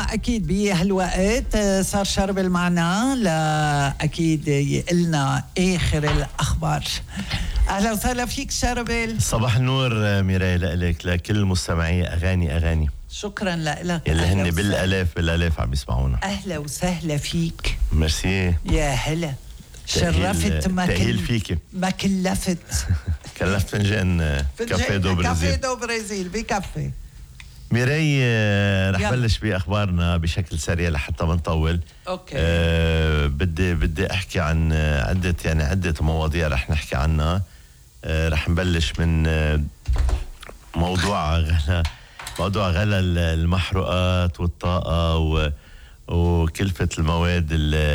أكيد بهالوقت صار شربل معنا أكيد يقلنا آخر الأخبار. أهلا وسهلا فيك شربل. صباح النور ميراي لك لكل مستمعي أغاني. شكرا لك اللي هن بالآلاف عم يسمعونا. أهلا وسهلا فيك. ميرسي يا هلا. شرفت تأهيل فيكي ما كلفت كلفت فنجان كافيه دو برازيل. كافيه دو برازيل بكافيه. ميراي رح بلش بأخبارنا بشكل سريع لحتى ما نطول. اوكي. بدي احكي عن عدة مواضيع رح نحكي عنها. رح نبلش من موضوع غلا المحروقات والطاقة وكلفة المواد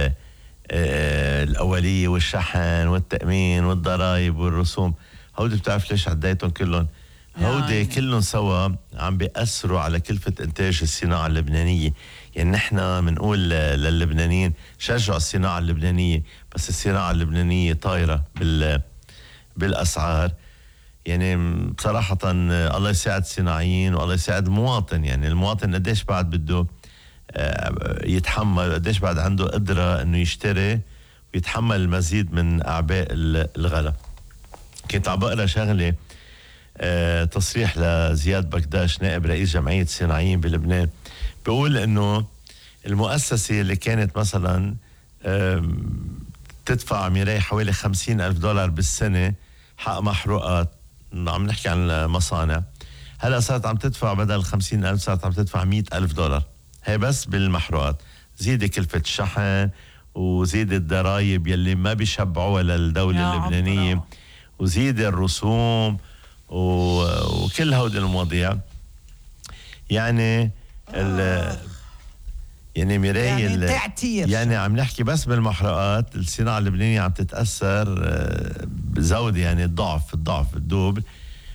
الأولية والشحن والتأمين والضرائب والرسوم. هودي بتعرف ليش عديتهم كلهم؟ هودي كلهم سوا عم بيأثروا على كلفة إنتاج الصناعة اللبنانية. يعني نحن بنقول للبنانيين شجعوا الصناعة اللبنانية، بس الصناعة اللبنانية طايرة بالأسعار. يعني بصراحة الله يساعد الصناعيين والله يساعد المواطن. يعني المواطن قديش بعد بده يتحمل، قديش بعد عنده قدرة انه يشتري ويتحمل المزيد من أعباء الغلا. كنت عم بقرا شغلة تصريح لزياد بكداش نائب رئيس جمعية الصناعيين بلبنان، بيقول انه المؤسسة اللي كانت مثلا تدفع ميراي حوالي $50,000 بالسنة حق محروقات، عم نحكي عن المصانع، هلا صارت عم تدفع بدل 50,000 صارت عم تدفع $100,000. هي بس بالمحروقات. زيد كلفة الشحن وزيد الضرايب يلي ما بيشبعوها للدولة اللبنانية وزيد الرسوم وكل هودي المواضيع. يعني يعني ميراي يعني تعتير. يعني عم نحكي بس بالمحروقات الصناعة اللبنانية عم تتأثر بزود، يعني الضعف الدوبل.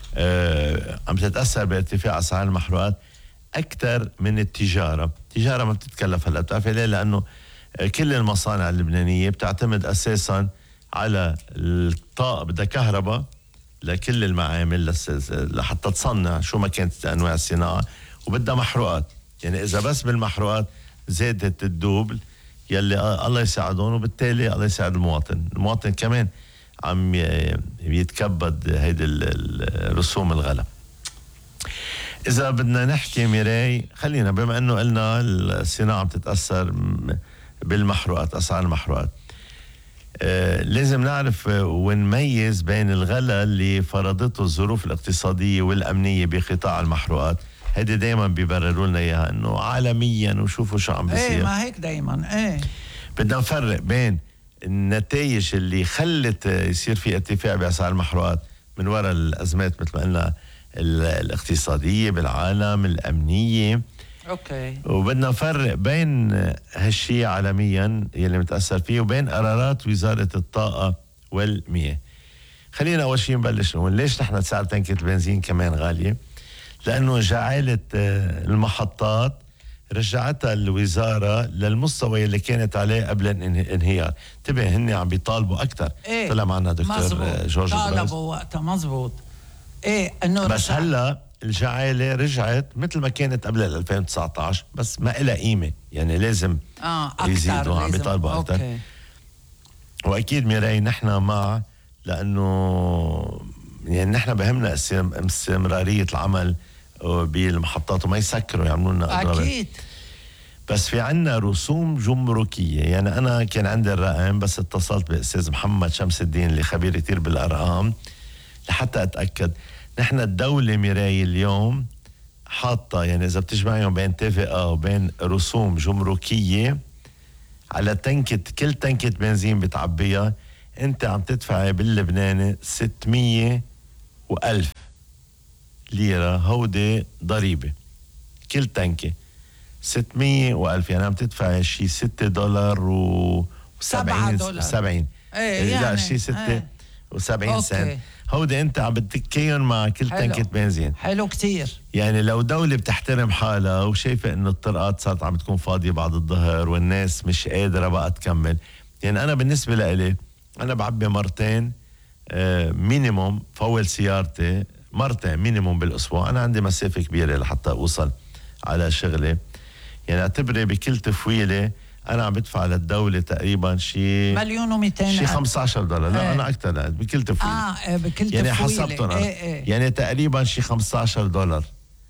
عم تتأثر بارتفاع أسعار المحروقات أكثر من التجارة ما بتتكلف هلا. بتعرفي ليه؟ لأنه كل المصانع اللبنانية بتعتمد أساسا على الطاقة، بدها كهرباء لكل المعامل لحتى تصنع شو ما كانت أنواع الصناعة، وبدها محروقات. يعني إذا بس بالمحروقات زادت الدوبل يلي الله يساعدون، وبالتالي الله يساعد المواطن كمان عم يتكبد هيدي الرسوم الغلا. إذا بدنا نحكي ميراي، خلينا بما أنه قلنا الصناعة بتتأثر بالمحروقات، أسعار المحروقات، لازم نعرف ونميز بين الغلا اللي فرضته الظروف الاقتصادية والأمنية بقطاع المحروقات. هيدي دايما بيبرروا لنا إياها إنه عالميا وشوفوا شو عم بيصير. ما هيك دايما. بدنا نفرق بين النتائج اللي خلت يصير في ارتفاع بأسعار المحروقات من وراء الأزمات مثل ما قلنا الاقتصادية بالعالم، الأمنية. اوكي. وبدنا نفرق بين هالشيء عالميا يلي متأثر فيه وبين قرارات وزارة الطاقة والمياه. خلينا أول شيء نبلش نقول ليش نحن سعر تنكة البنزين كمان غالية. لأنه جعلت المحطات رجعتها الوزارة للمستوى اللي كانت عليه قبل الانهيار. انتبه هن عم بيطالبوا أكتر. طلع معنا دكتور جورج طالبوا وقتها مزبوط. انه بس هلا الجعالة رجعت مثل ما كانت قبل 2019، بس ما إلها قيمة. يعني لازم يزيدوا، عم بيطالبوا أكتر. وأكيد ميراي نحن مع، لأنه يعني نحن بهمنا استمرارية العمل بالمحطات وما يسكروا يعملوا لنا أضرار. أكيد. بس في عنا رسوم جمركية. يعني أنا كان عندي الرقم، بس اتصلت بأستاذ محمد شمس الدين اللي خبير كتير بالأرقام لحتى أتأكد. نحن الدولة ميراي اليوم حاطة، يعني إذا بتجمعيهم بين TVA وبين رسوم جمركية على كل تنكة بنزين بتعبيها، أنت عم تدفعي باللبناني 600 و1000 ليرة. هودي ضريبة كل تنكة 600 و1000، يعني عم تدفعي شي $6 و70. يعني شي 76 سنت. هودي انت عم بتكيهم مع كل تنكة بنزين. حلو كتير. يعني لو دولة بتحترم حالها وشايفة انه الطرقات صارت عم تكون فاضية بعد الظهر والناس مش قادرة بقى تكمل. يعني انا بالنسبة لإلي انا بعبي مرتين مينيموم، فول سيارتي مرتين مينيموم بالاسبوع. انا عندي مسافة كبيرة لحتى اوصل على شغلي. يعني اعتبري بكل تفويله انا عم بدفع للدوله تقريبا شيء $1,200,000 شيء $15. لا ايه. انا اكثر بكل تفويله. بكل يعني تفويله حسبتهم ايه. يعني تقريبا شيء $15.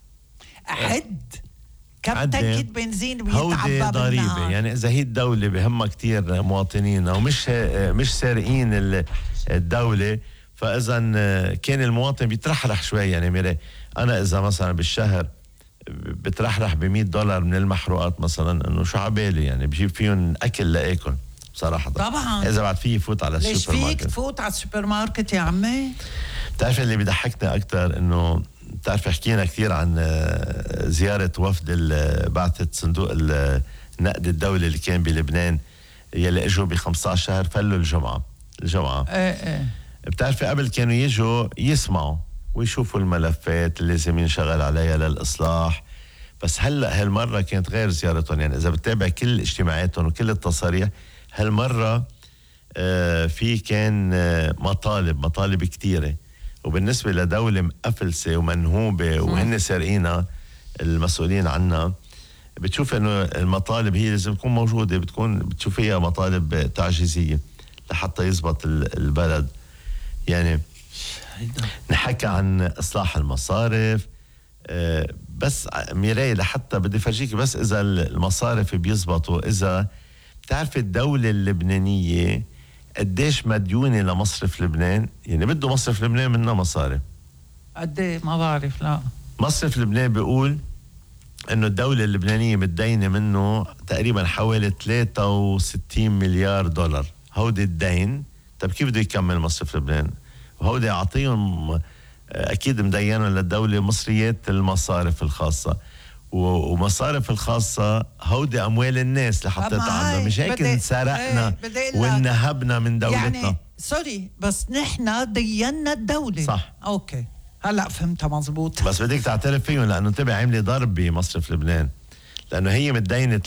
أحد كم عدي. تنكة بنزين هودي بيتعبى ضريبة. بالنهار؟ يعني إذا هي الدولة بهمها كتير مواطنينها ومش سارقين الدولة، فإذا كان المواطن بيترحرح شوي. يعني ميري أنا إذا مثلا بالشهر بترحرح $100 من المحروقات مثلا، إنه شو عبالي يعني بجيب فيهم أكل لأكل بصراحة. طبعا إذا بعد فيه فوت على ليش السوبر فيك ماركت. تفوت على السوبر ماركت يا عمي؟ بتعرف اللي بيضحكنا أكتر إنه بتعرف حكينا كثير عن زيارة وفد بعثة صندوق النقد الدولي اللي كان بلبنان، يلي اجوا ب15 شهر فلوا الجمعة. ايه. بتعرفي قبل كانوا يجوا يسمعوا ويشوفوا الملفات اللي لازم ينشغل عليها للإصلاح، بس هلا هالمرة كانت غير زيارتهم. يعني إذا بتتابع كل اجتماعاتهم وكل التصاريح هالمرة في كان مطالب كتيرة. وبالنسبة لدولة مقفلسة ومنهوبة وهن سارقينها المسؤولين عنها، بتشوف انه المطالب هي لازم تكون موجودة، بتشوف فيها مطالب تعجيزية لحتى يزبط البلد. يعني نحكى عن إصلاح المصارف، بس ميراي لحتى بدي فرجيك، بس إذا المصارف بيزبطوا، إذا بتعرف الدولة اللبنانية قديش مديونة لمصرف لبنان، يعني بده مصرف لبنان منها مصاري قد ايه؟ ما بعرف. لا مصرف لبنان بيقول انه الدولة اللبنانية متدينة منه تقريبا حوالي $63 مليار. هودي الدين. طب كيف بده يكمل مصرف لبنان؟ وهودي يعطيهم اكيد مدينة للدولة مصريات المصارف الخاصة، ومصارف الخاصة هودي أموال الناس لحتى تعمل. مش هيك انسرقنا ونهبنا من دولتنا. يعني سوري، بس نحن دينا الدولة. صح. أوكي هلأ فهمتها مزبوط. بس بدك تعترف فيهم، لأنه انتبه عاملة ضرب بمصرف لبنان، لأنه هي متدينة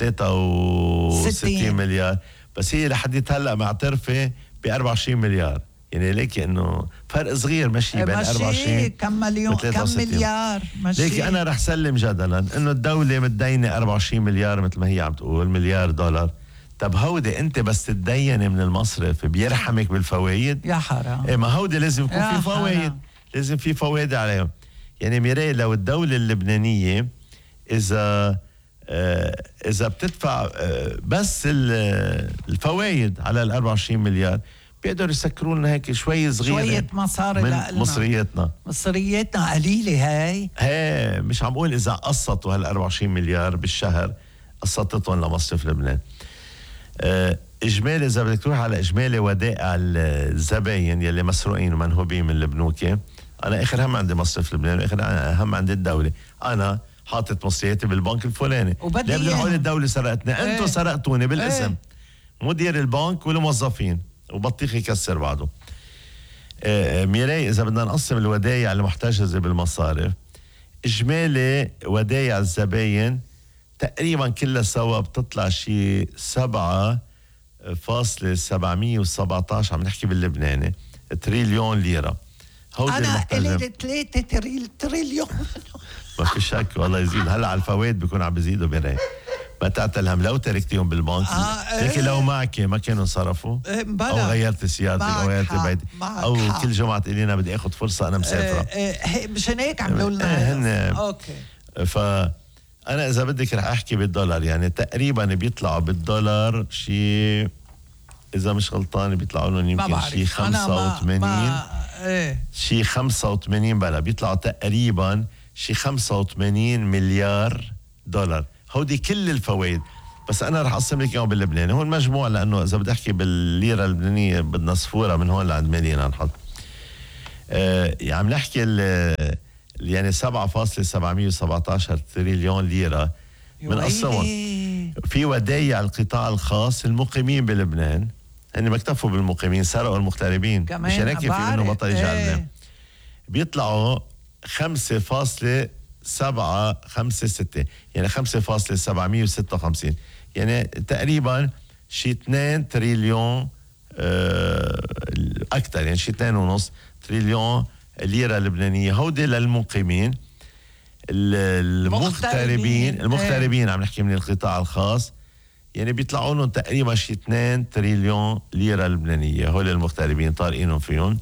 63 مليار، بس هي لحديت هلأ معترفة ب24 مليار. يعني ليك انه فرق صغير ماشي بين 24 كم مليون كم مليار. ليك انا رح سلم جدلا انه الدولة متدينة 24 مليار مثل ما هي عم تقول $1,000,000. طب هودي انت بس تديني من المصرف بيرحمك بالفوائد؟ يا حرام. ايه ما هودي لازم يكون في فوائد، لازم في فوائد عليهم. يعني ميراي لو الدولة اللبنانية اذا بتدفع بس الفوائد على ال24 مليار بيقدروا يسكروا لنا هيك شوي صغيرة، شوية مصاري من لنا. مصرياتنا قليلة هاي مش عم اقول اذا قسطوا هال24 مليار بالشهر قسطتهم لمصرف لبنان. اجمالي اذا بدك تروح على اجمالي ودائع الزباين يلي مسروقين ومنهوبين من البنوك، انا اخر هم عندي مصرف لبنان واخر هم عندي الدولة. انا حاطط مصرياتي بالبنك الفلاني، لا بدي اقول الدولة سرقتنا. انتم سرقتوني بالاسم، مدير البنك والموظفين، وبطيخ يكسر بعضه. ميراي إذا بدنا نقسم الودايع المحتجزة بالمصارف، إجمالي ودايع الزباين تقريبا كلها سوا بتطلع شي 7.717 عم نحكي باللبناني تريليون ليرة. أنا إلي 3 تريليون. ما في شك والله يزيد. هلا على الفوائد بيكون عم بيزيدوا ميراي، ما تعتلهم لو تركتيهم بالبنك. لكن لو معك ما كانوا انصرفوا، او غيرت سيارتك او غيرت بيتك، او كل جمعه تقولي لنا بدي اخذ فرصه انا مسافره. مشان هيك عملوا لنا. اوكي. فانا اذا بدك رح احكي بالدولار، يعني تقريبا بيطلعوا بالدولار شيء، اذا مش غلطان بيطلعوا لهم يمكن شيء 85 شيء 85 بلا، بيطلعوا تقريبا شيء $85 مليار. هودي كل الفوائد. بس انا رح اقسم لك اياهم باللبناني هون مجموع، لانه اذا بدي احكي بالليره اللبنانيه بدنا صفوره من هون لعند مدينه نحط. عم نحكي يعني 7.717 تريليون ليره من قسمهم في ودايع القطاع الخاص المقيمين بلبنان. هن مكتفوا بالمقيمين، سرقوا المغتربين، مش هيك في منه بطل يجعلنا. بيطلعوا 5.756 يعني 5.756 يعني تقريبا شي 2 تريليون اكثر، يعني شي 2.5 تريليون ليره لبنانيه. هودي للمقيمين. المغتربين عم نحكي من القطاع الخاص، يعني بيطلعوا لهم تقريبا شي 2 تريليون ليرة لبنانية. هول المغتربين طارقينهم فيهم.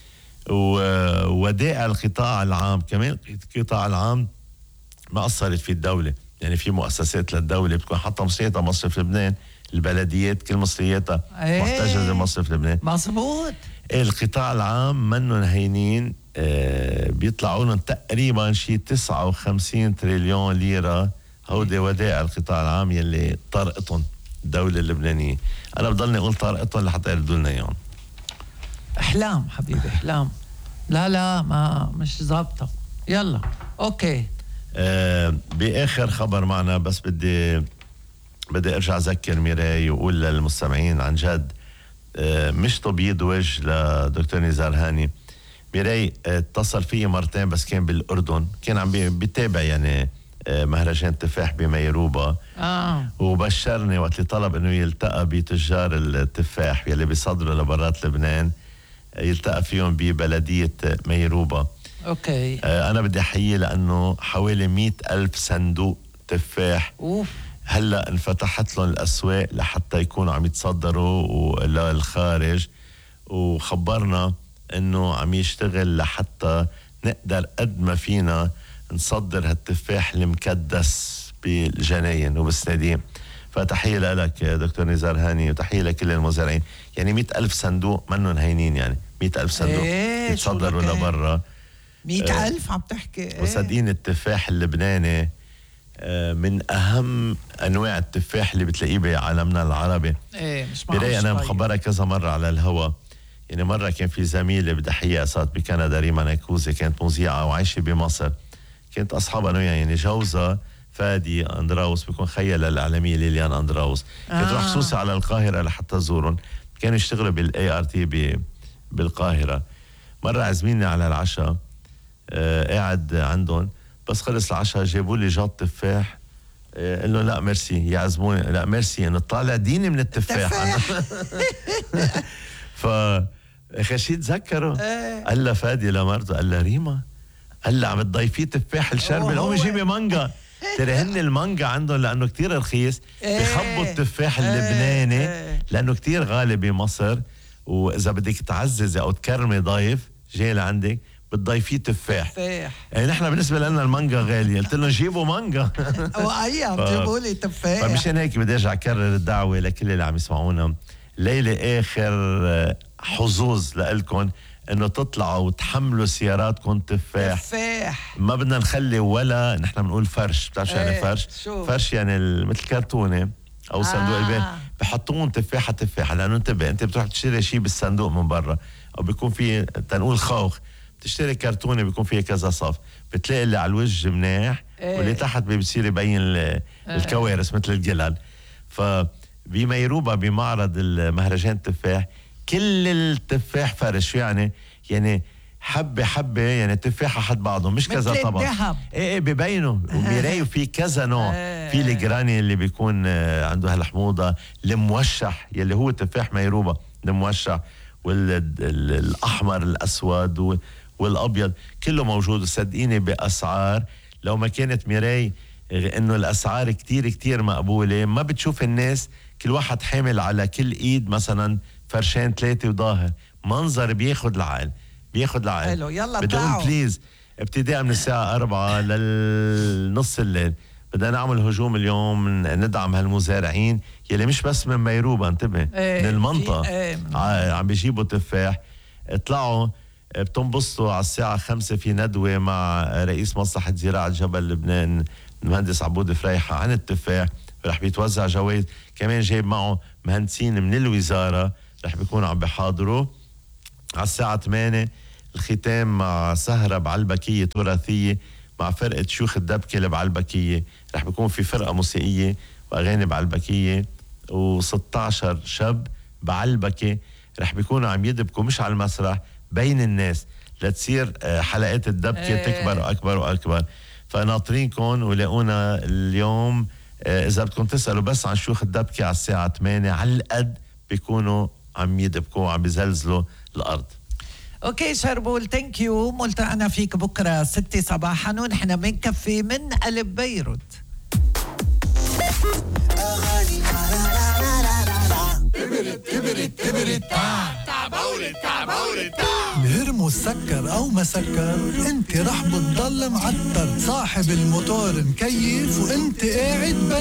وودائع القطاع العام كمان، القطاع العام ما أثرت في الدولة، يعني في مؤسسات للدولة بتكون حتى مصرياتها مصرف لبنان، البلديات كل مصرياتها محتجزة مصرف لبنان. مظبوط. القطاع العام منهم هينين، بيطلعوا لهم تقريبا شي 59 تريليون ليرة. هودي ودائع القطاع العام يلي طرقتهم الدولة اللبنانية. أنا بضلني أقول طرقتهم لحتى يردوا لنا إياهم. أحلام حبيبي، أحلام. لا ما مش ظابطة. يلا أوكي. بآخر خبر معنا، بس بدي أرجع أذكر ميراي وأقول للمستمعين عن جد، مش تبييض وجه لدكتور نزار هاني. ميراي اتصل فيه مرتين بس كان بالأردن، كان عم بيتابع يعني مهرجان تفاح بميروبا. وبشرني وقت اللي طلب انه يلتقى بتجار التفاح يلي بيصدروا لبرات لبنان، يلتقى فيهم ببلدية ميروبا. اوكي. انا بدي احييه لانه حوالي 100,000 صندوق تفاح هلا انفتحت لهم الاسواق لحتى يكونوا عم يتصدروا للخارج، وخبرنا انه عم يشتغل لحتى نقدر قد ما فينا نصدر هالتفاح المكدس بالجناين وبالسناديم. فتحية لك دكتور نزار هاني، وتحية لكل المزارعين. يعني 100,000 صندوق منهم هينين، يعني 100,000 صندوق يتصدروا لبرا. 100,000 عم تحكي. وصدقين التفاح اللبناني من أهم أنواع التفاح اللي بتلاقيه بعالمنا العربي. مش معقول. أنا مخبرها كذا مرة على الهوا. يعني مرة كان في زميلة بدي أحييها، صارت بكندا، ريما ناكوزي، كانت مذيعة وعايشة بمصر. كانت أصحابها أنا يعني جوزها فادي أندراوس بيكون خيال الإعلامية ليليان أندراوس. كانت تروح خصوصي على القاهرة لحتى زورهم، كانوا يشتغلوا بالART بالقاهرة. مرة عزميني على العشاء، قاعد عندهم، بس خلص العشاء جابوا لي جات تفاح. قال له لا ميرسي، يعزموني لا ميرسي، انه طالع ديني من التفاح. فخشي تذكروا. قال له فادي لمرته، قال له ريما، قال له عم تضيفيه تفاح الشرب، الام جيبي مانجا. ترى هن المانجا عندهم لانه كتير رخيص بخبوا التفاح اللبناني لانه كتير غالي بمصر. واذا بدك تعززي او تكرمي ضيف جاي لعندك بتضيفيه تفاح. يعني نحن بالنسبه لنا المانجا غاليه، قلت لهم جيبوا مانجا. واي عم تجيبوا لي تفاح. فمشان هيك بدي ارجع اكرر الدعوه لكل اللي عم يسمعونا، ليله اخر حظوظ لكم انه تطلعوا وتحملوا سياراتكم تفاح. ما بدنا نخلي ولا، نحن بنقول فرش، بتعرف شو يعني فرش؟ فرش يعني مثل كرتونه او صندوق البيت، بحطون تفاحه لانه انتبه، انت بتروح تشتري شيء بالصندوق من برا، او بيكون في تنقول خوخ، بتشتري كرتونه بيكون فيها كذا صف، بتلاقي اللي على الوجه مناح واللي تحت بيصير يبين الكوارث مثل الجلل. فبميروبا بمعرض المهرجان التفاح كل التفاح فرش، يعني حبة يعني تفاحة حد بعضهم، مش كذا طبق. ايه ببينوا. وميراي في كذا نوع، في الجراني اللي بيكون عنده هالحموضة، الموشح يلي هو تفاح ميروبا الموشح، والأحمر الأسود والأبيض كله موجود. صدقيني بأسعار لو ما كانت ميراي انه الأسعار كتير مقبولة، ما بتشوف الناس كل واحد حامل على كل ايد مثلا فرشين 3 وظاهر، منظر بياخد العقل. حلو. يلا بدي اقول بليز، ابتداء من الساعة 4 للنص الليل بدنا نعمل هجوم اليوم، ندعم هالمزارعين يلي مش بس من ميروبا، انتبه، من المنطقة عم بيجيبوا تفاح. اطلعوا، بتنبسطوا. على الساعة 5 في ندوة مع رئيس مصلحة زراعة جبل لبنان المهندس عبود فريحة عن التفاح، رح بيتوزع جوائز. كمان جايب معه مهندسين من الوزارة رح بيكونوا عم بيحاضروا. على الساعة 8 الختام مع سهرة بعلبكية تراثية مع فرقة شيوخ الدبكة بعلبكية، رح بيكون في فرقة موسيقية وأغاني بعلبكية و16 شاب بعلبكة رح بيكونوا عم يدبكوا مش على المسرح، بين الناس، لتصير حلقات الدبكة تكبر أكبر وأكبر. فناطرينكم ولاقونا اليوم. إذا بدكم تسألوا بس عن شيوخ الدبكة على الساعة 8 على القد بيكونوا عم يدبكوا وعم بيزلزلوا الأرض. اوكي شربول، ثانك يو. ملتقانا فيك بكره 6 صباحا، ونحن بنكفي من قلب بيروت. الهرمو سكر او ما سكر، انت رح بتضل معتر. صاحب الموتور مكيف وانت قاعد